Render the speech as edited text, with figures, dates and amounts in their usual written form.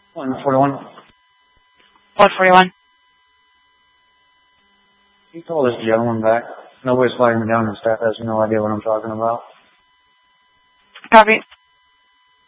141. 141. He called this gentleman back. Nobody's flagging me down, and staff has no idea what I'm talking about. Copy.